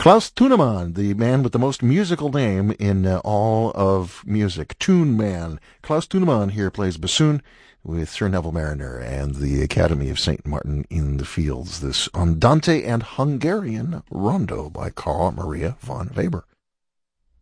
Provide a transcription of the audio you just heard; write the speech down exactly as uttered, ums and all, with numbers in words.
Klaus Tunemann, the man with the most musical name in uh, all of music. Tune Man. Klaus Tunemann here plays bassoon with Sir Neville Mariner and the Academy of Saint Martin in the Fields. This Andante and Hungarian Rondo by Carl Maria von Weber.